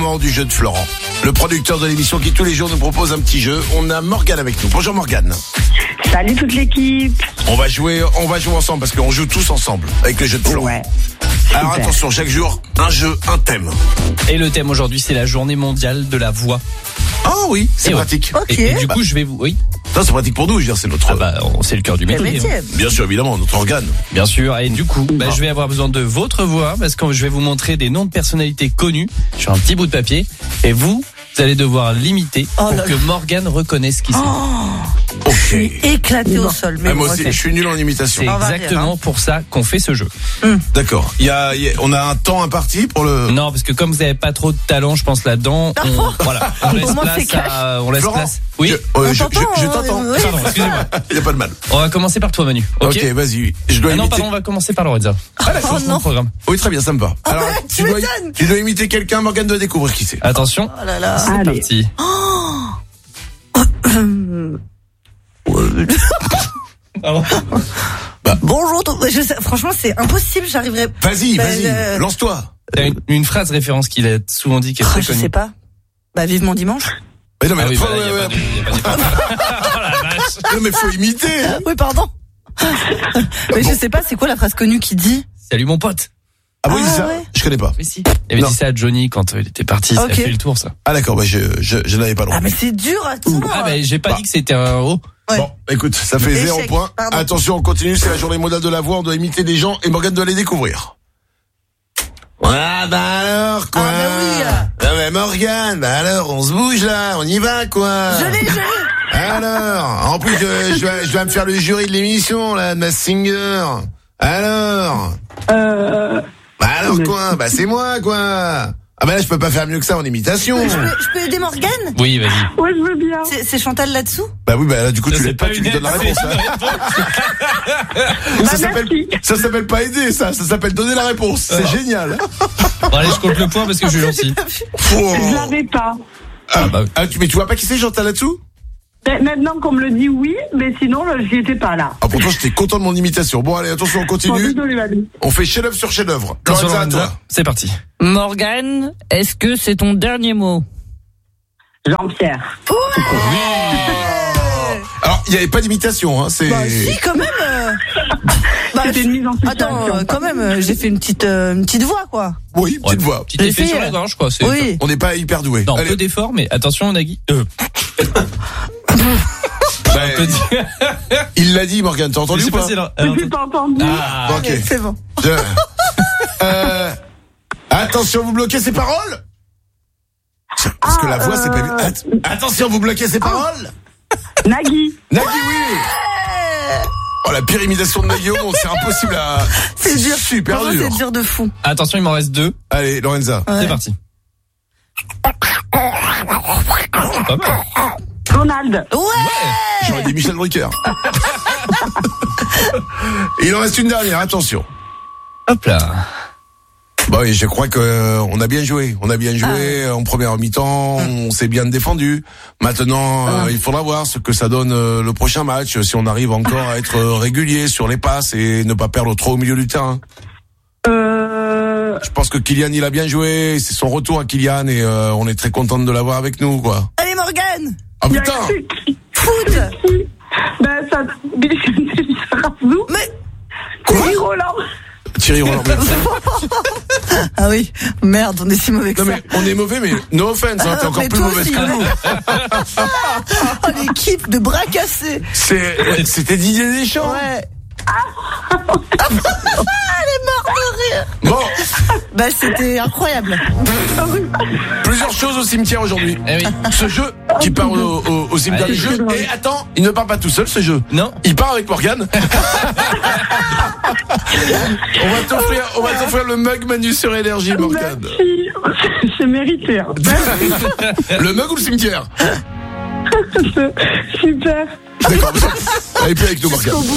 moment du jeu de Florent, le producteur de l'émission qui tous les jours nous propose un petit jeu. On a Morgane avec nous. Bonjour Morgane. Salut toute l'équipe. On va jouer ensemble parce qu'on joue tous ensemble avec le jeu de Florent. Ouais. Alors Super. attention, chaque jour, un jeu, un thème. Et le thème aujourd'hui, c'est la journée mondiale de la voix. Oh oui, c'est Et ouais. pratique. Ok. Et du coup, je vais vous... Oui. Ça, c'est pratique pour nous, je veux dire, c'est notre... C'est le cœur du Le métier. métier. Bien sûr, évidemment, notre organe. Bien sûr. Et du coup, je vais avoir besoin de votre voix parce que je vais vous montrer des noms de personnalités connues sur un petit bout de papier. Et vous allez devoir l'imiter pour que Morgane reconnaisse qui c'est. Ok. Je suis éclaté au sol. Mais Ah, moi bon, aussi, ok. je suis nul en imitation. C'est On va exactement rire, pour ça qu'on fait ce jeu. D'accord. On a un temps imparti pour le... Non, parce que comme vous n'avez pas trop de talent, je pense là-dedans, on laisse Au moins, c'est place à... On laisse Florent, place. Oui. je t'entends. ouais. Pardon, excusez-moi. Il n'y a pas de mal. On va commencer par toi, Manu. Ok, vas-y. Je dois Ah non, imiter... pardon, on va commencer par Lorenza. Oh non. Programme. Oui, très bien, ça me va. Alors, tu m'étonnes. tu dois imiter quelqu'un, Morgane doit découvrir qui c'est. Attention, Oh là là. c'est Allez. parti. Bonjour. Franchement, c'est impossible. J'arriverai. Vas-y, Ben, vas-y, lance-toi. T'as une phrase référence qu'il a souvent dit qui est très Je connue. sais pas. Bah, vivement dimanche. Mais non, mais, Ah oui, faut, bah là, y a pas de- Oh la vache. non, mais faut imiter. Oui, pardon. Mais je sais pas, c'est quoi la phrase connue qui dit? Salut mon pote. Ah oui, Ah, ça, ouais. je connais pas. Mais si. Il avait Non. dit ça à Johnny quand il était parti. Ça a Ok. fait le tour, ça. Ah d'accord, bah je n'avais pas le droit. Ah, mais c'est dur, attends. Ah, bah, j'ai pas Bah. dit que c'était un haut. Ouais. Bon, écoute, ça fait Échec, 0 points. pardon. Attention, on continue, c'est la journée mondiale de la voix, on doit imiter des gens et Morgane doit les découvrir. Ah bah alors quoi? Ah, bah oui. Ah mais Morgane, bah alors on se bouge là, on y va quoi? Je l'ai. Alors, en plus je dois me faire le jury de l'émission là, de Masked Singer. Alors? Bah alors quoi? Bah c'est moi quoi. Ah bah là je peux pas faire mieux que ça en imitation. Je peux aider Morgane? Oui, vas-y. Ouais, je veux bien. C'est Chantal là-dessous? Bah oui, bah là du coup tu C'est l'aides pas, tu lui donnes la réponse. Ça s'appelle pas aider, ça s'appelle donner la réponse. C'est génial. Bon, allez, je compte le point parce que je suis gentil. Je l'avais pas. Mais tu vois pas qui c'est Chantal là-dessous? Mais maintenant qu'on me le dit, oui, mais sinon, j'y étais pas là. Ah pourtant j'étais content de mon imitation. Bon allez, attention, on Bon, continue. désolé, Manu. On fait chef-d'œuvre sur chef-d'œuvre. Attention, Lorenza, à Lorenza, toi. c'est parti. Morgane, est-ce que c'est ton dernier mot? Jean-Pierre. Alors, il n'y avait pas d'imitation, hein, c'est... Bah, si, quand même. Bah, C'était une mise en situation. attends, quand même, j'ai fait une petite voix, quoi. Oui, petite voix. Petit J'ai effet fait, sur la gorge, quoi. C'est- Oui. On n'est pas hyper doué. Non, Allez, peu d'effort, mais attention, Nagui. bah, il l'a dit, Morgane, t'as entendu ou pas? J'ai pas entendu. Ah, Ok. C'est bon. Attention, vous bloquez ses paroles? Parce que la voix, c'est pas... Attention, vous bloquez ses paroles? Nagui. Nagui, oui. Oh, la pire imitation de Nagui au monde, c'est impossible à... C'est dur. Super Franchement, dur. C'est dur de fou. attention, il m'en reste 2. Allez, Lorenza. Ouais. C'est parti. Pas mal. Ronald. Ouais. J'aurais dit Michel Drucker. Il en reste une dernière, attention. Hop là. Bah oui, je crois que on a bien joué. On a bien joué en première mi-temps, on s'est bien défendu. Maintenant, il faudra voir ce que ça donne le prochain match, si on arrive encore à être régulier sur les passes et ne pas perdre trop au milieu du terrain. Je pense que Kylian, il a bien joué, c'est son retour à Kylian et on est très content de l'avoir avec nous, quoi. Allez, Morgane. Ah putain! Foot. Ben, ça, Razou. Mais, Thierry Roland. Thierry Roland. ah oui. Merde, on est si mauvais que Non ça. mais on est mauvais, mais no offense, hein, t'es encore Mais plus toi mauvaise aussi, que nous. Oh, l'équipe de bras cassés. C'était Didier Deschamps. Ouais. Elle est morte de rire. Bon, Bah, c'était incroyable. plusieurs choses au cimetière aujourd'hui. Eh oui. Ce jeu qui part au cimetière Allez, du jeu. Et attends, il ne part pas tout seul, ce jeu. Non. Il part avec Morgane. on va t'offrir le mug Manu sur Énergie, Morgane. Merci. C'est mérité. Hein. Le mug ou le cimetière? Super. D'accord, allez plus avec nous, Morgane.